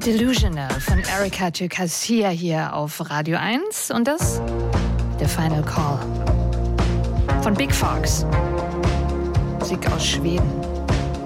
Delusional von Erika Garcia hier auf Radio 1 und das The Final Call von Big Fox. Musik aus Schweden.